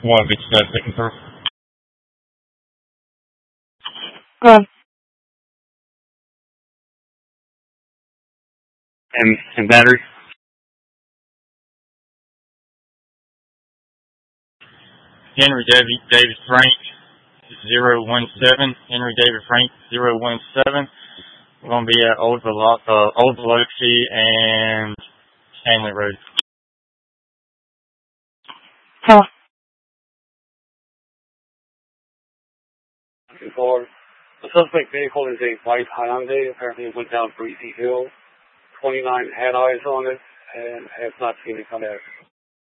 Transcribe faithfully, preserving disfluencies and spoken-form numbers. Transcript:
One Beach Nut taken through. Go on. And, and battery. Henry David, David Frank, zero one seven. Henry David Frank, zero one seven. We're going to be at Old, Velo- uh, Old Biloxi and Stanley Road. Hello. For the suspect vehicle is a white Hyundai. Apparently it went down Breezy Hill. twenty-nine had eyes on it and has not seen it come back.